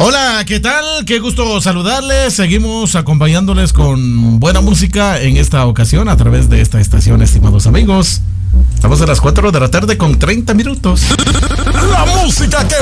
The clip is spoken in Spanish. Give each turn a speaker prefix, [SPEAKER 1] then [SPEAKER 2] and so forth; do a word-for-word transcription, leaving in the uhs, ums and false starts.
[SPEAKER 1] Hola, ¿qué tal? Qué gusto saludarles. Seguimos acompañándoles con buena música en esta ocasión a través de esta estación, estimados amigos. Estamos a las cuatro de la tarde con treinta minutos.
[SPEAKER 2] La música que